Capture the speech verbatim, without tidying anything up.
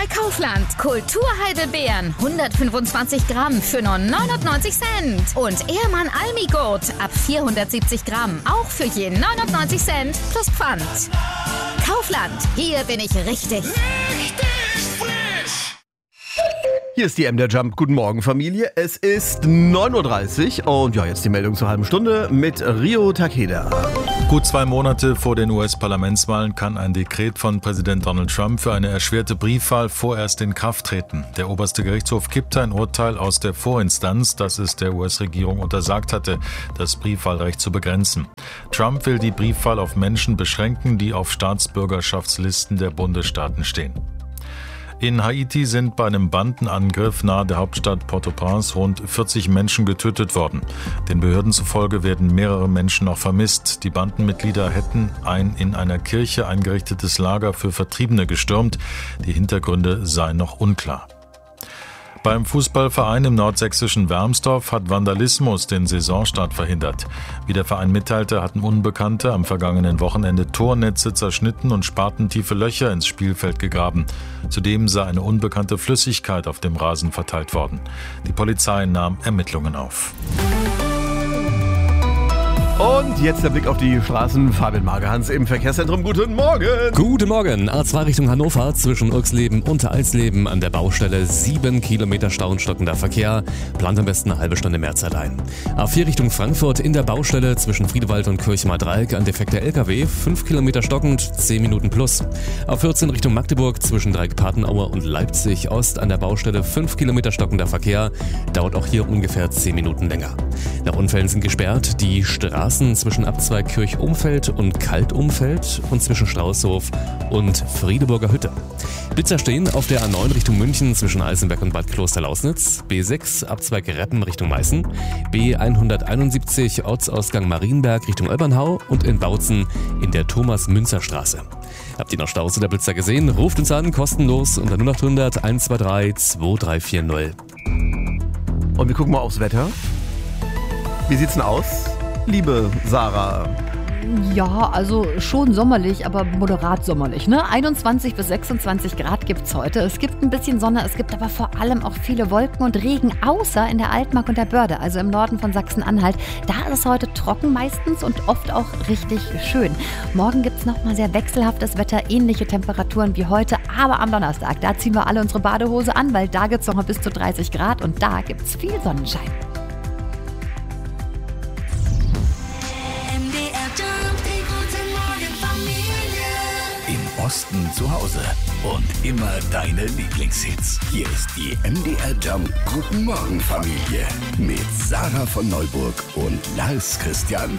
bei Kaufland. Kulturheidelbeeren, hundertfünfundzwanzig Gramm für nur neunundneunzig Cent. Und Ehrmann Almigurt ab vierhundertsiebzig Gramm, auch für je neunundneunzig Cent plus Pfand. Kaufland, hier bin ich richtig. Richtig frisch! Hier ist die M D R Jump. Guten Morgen, Familie. Es ist neun Uhr dreißig und ja, jetzt die Meldung zur halben Stunde mit Rio Takeda. Gut zwei Monate vor den U S-Parlamentswahlen kann ein Dekret von Präsident Donald Trump für eine erschwerte Briefwahl vorerst in Kraft treten. Der oberste Gerichtshof kippte ein Urteil aus der Vorinstanz, das es der U S-Regierung untersagt hatte, das Briefwahlrecht zu begrenzen. Trump will die Briefwahl auf Menschen beschränken, die auf Staatsbürgerschaftslisten der Bundesstaaten stehen. In Haiti sind bei einem Bandenangriff nahe der Hauptstadt Port-au-Prince rund vierzig Menschen getötet worden. Den Behörden zufolge werden mehrere Menschen noch vermisst. Die Bandenmitglieder hätten ein in einer Kirche eingerichtetes Lager für Vertriebene gestürmt. Die Hintergründe seien noch unklar. Beim Fußballverein im nordsächsischen Wermsdorf hat Vandalismus den Saisonstart verhindert. Wie der Verein mitteilte, hatten Unbekannte am vergangenen Wochenende Tornetze zerschnitten und spatentiefe Löcher ins Spielfeld gegraben. Zudem sei eine unbekannte Flüssigkeit auf dem Rasen verteilt worden. Die Polizei nahm Ermittlungen auf. Und jetzt der Blick auf die Straßen. Fabian Magerhans im Verkehrszentrum. Guten Morgen. Guten Morgen. A zwei Richtung Hannover zwischen Irxleben und Eisleben an der Baustelle. Sieben Kilometer Stau und stockender Verkehr. Plant am besten eine halbe Stunde mehr Zeit ein. A vier Richtung Frankfurt in der Baustelle zwischen Friedewald und Kirchmar Dreieck. Ein defekter L K W. Fünf Kilometer stockend, zehn Minuten plus. A vierzehn Richtung Magdeburg zwischen Dreieck-Patenaue und Leipzig Ost an der Baustelle. Fünf Kilometer stockender Verkehr. Dauert auch hier ungefähr zehn Minuten länger. Nach Unfällen sind gesperrt die Straßen zwischen Abzweig Kirch-Umfeld und Kalt-Umfeld und zwischen Straußhof und Friedeburger Hütte. Blitzer stehen auf der A neun Richtung München zwischen Eisenberg und Bad Klosterlausnitz, B sechs Abzweig Reppen Richtung Meißen, B hunderteinundsiebzig Ortsausgang Marienberg Richtung Olbernhau und in Bautzen in der Thomas-Münzer-Straße. Habt ihr noch Staus oder Blitzer gesehen? Ruft uns an, kostenlos unter null acht hundert eins zwei drei zwei drei vier null. Und wir gucken mal aufs Wetter. Wie sieht's denn aus, liebe Sarah? Ja, also schon sommerlich, aber moderat sommerlich, ne? einundzwanzig bis sechsundzwanzig Grad gibt's heute. Es gibt ein bisschen Sonne, es gibt aber vor allem auch viele Wolken und Regen, außer in der Altmark und der Börde, also im Norden von Sachsen-Anhalt. Da ist es heute trocken meistens und oft auch richtig schön. Morgen gibt's nochmal sehr wechselhaftes Wetter, ähnliche Temperaturen wie heute, aber am Donnerstag, da ziehen wir alle unsere Badehose an, weil da gibt's noch mal bis zu dreißig Grad und da gibt's viel Sonnenschein. Osten zu Hause und immer deine Lieblingshits. Hier ist die M D R Jump Guten Morgen Familie mit Sarah von Neuburg und Lars Christian